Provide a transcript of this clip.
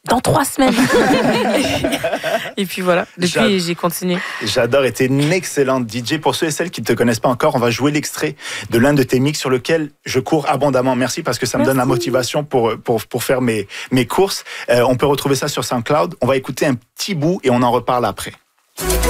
dans 3 semaines. Et puis voilà, depuis j'ai continué. J'adore, et t'es une excellente DJ. Pour ceux et celles qui ne te connaissent pas encore, on va jouer l'extrait de l'un de tes mix sur lequel je cours abondamment. Merci, parce que ça me donne la motivation pour faire mes courses. On peut retrouver ça sur SoundCloud. On va écouter un petit bout et on en reparle après.